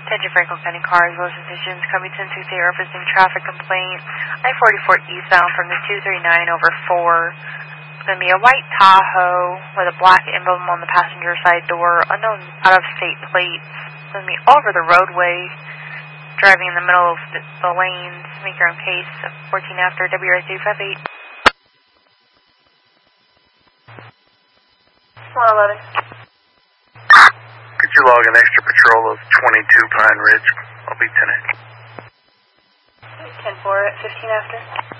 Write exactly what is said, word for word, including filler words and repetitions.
Attention Franklin County cars, Wilson Stations, coming ten sixty referencing traffic complaint. I forty-four eastbound from the two thirty-nine over four. It's going to be a white Tahoe with a black emblem on the passenger side door, unknown out-of-state plates. It's going to be over the roadway, driving in the middle of the, the lanes. Make your own case. fourteen after W R two five eight. one eleven. Could you log an extra patrol of twenty-two Pine Ridge? I'll be ten eight. ten four at fifteen after.